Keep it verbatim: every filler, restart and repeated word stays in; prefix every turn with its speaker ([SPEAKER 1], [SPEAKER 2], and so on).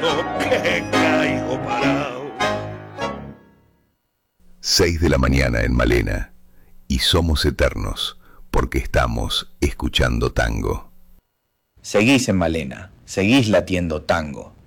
[SPEAKER 1] Que caigo parado.
[SPEAKER 2] Seis de la mañana en Malena. Y somos eternos, porque estamos escuchando tango.
[SPEAKER 3] Seguís en Malena, seguís latiendo tango.